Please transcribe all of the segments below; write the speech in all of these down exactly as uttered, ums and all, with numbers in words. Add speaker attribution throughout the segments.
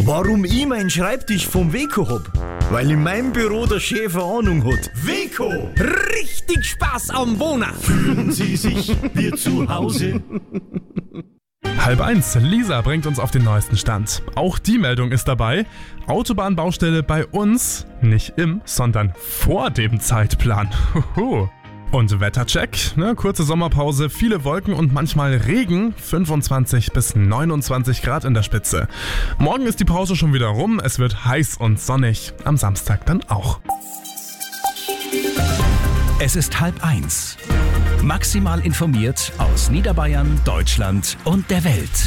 Speaker 1: Warum ich meinen Schreibtisch vom Weco hab? Weil in meinem Büro der Chef eine Ahnung hat. Weco!
Speaker 2: Richtig Spaß am Wohnen!
Speaker 1: Fühlen Sie sich wie zu Hause?
Speaker 3: Halb eins, Lisa bringt uns auf den neuesten Stand. Auch die Meldung ist dabei. Autobahnbaustelle bei uns, nicht im, sondern vor dem Zeitplan. Huhu. Und Wettercheck, ne, kurze Sommerpause, viele Wolken und manchmal Regen, fünfundzwanzig bis neunundzwanzig Grad in der Spitze. Morgen ist die Pause schon wieder rum, es wird heiß und sonnig, am Samstag dann auch.
Speaker 4: Es ist halb eins. Maximal informiert aus Niederbayern, Deutschland und der Welt.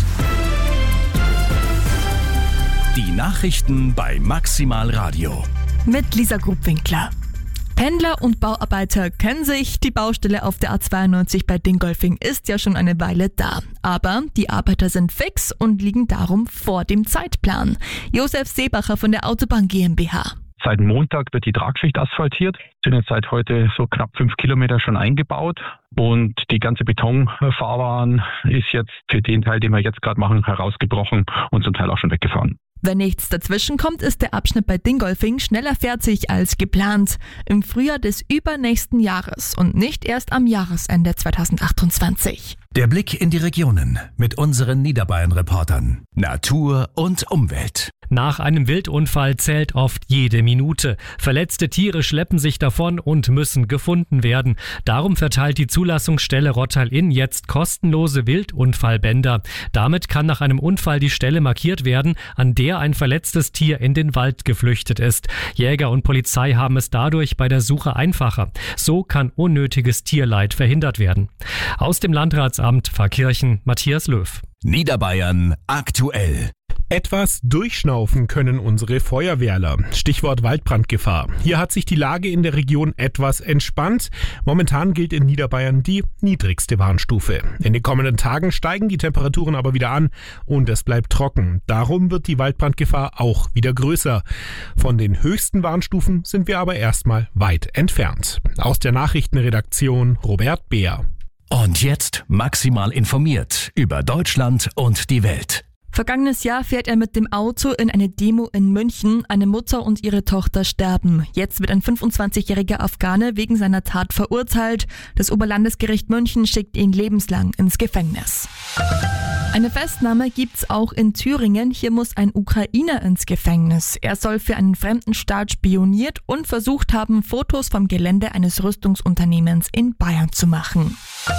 Speaker 4: Die Nachrichten bei Maximal Radio.
Speaker 5: Mit Lisa Grubwinkler. Pendler und Bauarbeiter kennen sich. Die Baustelle auf der A zweiundneunzig bei Dingolfing ist ja schon eine Weile da. Aber die Arbeiter sind fix und liegen darum vor dem Zeitplan. Josef Seebacher von der Autobahn GmbH.
Speaker 6: Seit Montag wird die Tragschicht asphaltiert, sind jetzt seit heute so knapp fünf Kilometer schon eingebaut und die ganze Betonfahrbahn ist jetzt für den Teil, den wir jetzt gerade machen, herausgebrochen und zum Teil auch schon weggefahren.
Speaker 5: Wenn nichts dazwischen kommt, ist der Abschnitt bei Dingolfing schneller fertig als geplant. Im Frühjahr des übernächsten Jahres und nicht erst am Jahresende zweitausendachtundzwanzig.
Speaker 4: Der Blick in die Regionen mit unseren Niederbayern-Reportern. Natur und Umwelt.
Speaker 7: Nach einem Wildunfall zählt oft jede Minute. Verletzte Tiere schleppen sich davon und müssen gefunden werden. Darum verteilt die Zulassungsstelle Rottal-Inn jetzt kostenlose Wildunfallbänder. Damit kann nach einem Unfall die Stelle markiert werden, an der ein verletztes Tier in den Wald geflüchtet ist. Jäger und Polizei haben es dadurch bei der Suche einfacher. So kann unnötiges Tierleid verhindert werden. Aus dem Landratsamt Pfarrkirchen, Matthias Löw.
Speaker 4: Niederbayern aktuell.
Speaker 8: Etwas durchschnaufen können unsere Feuerwehrler. Stichwort Waldbrandgefahr. Hier hat sich die Lage in der Region etwas entspannt. Momentan gilt in Niederbayern die niedrigste Warnstufe. In den kommenden Tagen steigen die Temperaturen aber wieder an und es bleibt trocken. Darum wird die Waldbrandgefahr auch wieder größer. Von den höchsten Warnstufen sind wir aber erstmal weit entfernt. Aus der Nachrichtenredaktion Robert Beer.
Speaker 4: Und jetzt maximal informiert über Deutschland und die Welt.
Speaker 5: Vergangenes Jahr fährt er mit dem Auto in eine Demo in München. Eine Mutter und ihre Tochter sterben. Jetzt wird ein fünfundzwanzigjähriger Afghane wegen seiner Tat verurteilt. Das Oberlandesgericht München schickt ihn lebenslang ins Gefängnis. Eine Festnahme gibt's auch in Thüringen. Hier muss ein Ukrainer ins Gefängnis. Er soll für einen fremden Staat spioniert und versucht haben, Fotos vom Gelände eines Rüstungsunternehmens in Bayern zu machen.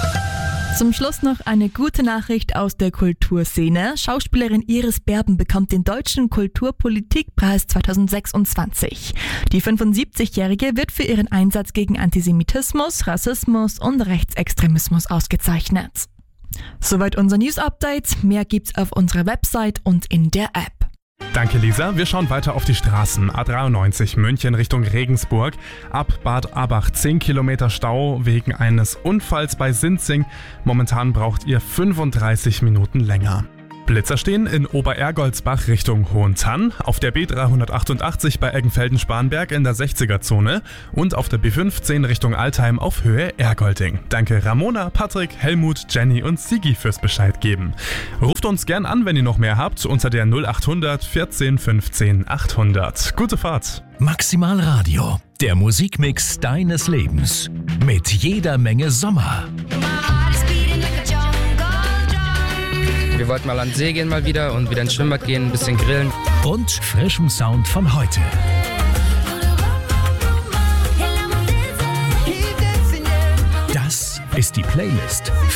Speaker 5: Zum Schluss noch eine gute Nachricht aus der Kulturszene. Schauspielerin Iris Berben bekommt den Deutschen Kulturpolitikpreis zweitausendsechsundzwanzig. Die fünfundsiebzigjährige wird für ihren Einsatz gegen Antisemitismus, Rassismus und Rechtsextremismus ausgezeichnet. Soweit unser News-Update. Mehr gibt's auf unserer Website und in der App.
Speaker 3: Danke Lisa, wir schauen weiter auf die Straßen. A dreiundneunzig München Richtung Regensburg. Ab Bad Abach zehn Kilometer Stau wegen eines Unfalls bei Sinzing. Momentan braucht ihr fünfunddreißig Minuten länger. Blitzer stehen in Oberergoldsbach Richtung Hohentann, auf der B dreihundertachtundachtzig bei Eggenfelden-Spanberg in der sechziger-Zone und auf der B fünfzehn Richtung Altheim auf Höhe Ergolding. Danke Ramona, Patrick, Helmut, Jenny und Sigi fürs Bescheid geben. Ruft uns gern an, wenn ihr noch mehr habt, unter der null achthundert vierzehn fünfzehn achthundert. Gute Fahrt!
Speaker 4: Maximal Radio, der Musikmix deines Lebens. Mit jeder Menge Sommer.
Speaker 9: Wir wollten mal an den See gehen mal wieder und wieder ins Schwimmbad gehen, ein bisschen grillen.
Speaker 4: Und frischem Sound von heute. Das ist die Playlist